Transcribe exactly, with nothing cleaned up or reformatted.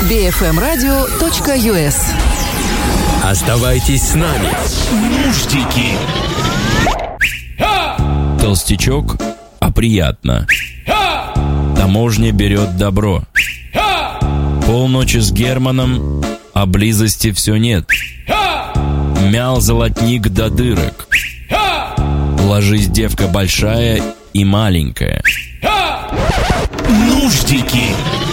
би эф эм радио точка ю эс. Оставайтесь с нами. Нуждики. Толстячок, а приятно. Таможня берет добро. Полночи с Германом, а близости все нет. Мял золотник до дырок. Ложись, девка большая и маленькая. Нуждики.